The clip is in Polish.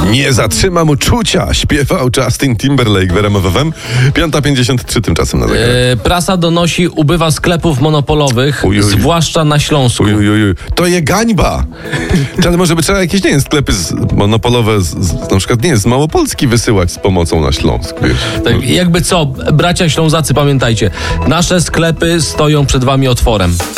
Nie zatrzymam uczucia, śpiewał Justin Timberlake w RMF FM. 5:53 tymczasem na zegarek. Prasa donosi, ubywa sklepów monopolowych, zwłaszcza na Śląsku. To je gańba. Ale może by trzeba jakieś, nie wiem, sklepy monopolowe, na przykład, nie z Małopolski wysyłać z pomocą na Śląsk, wiesz. Tak, jakby co, bracia Ślązacy, pamiętajcie, nasze sklepy stoją przed wami otworem.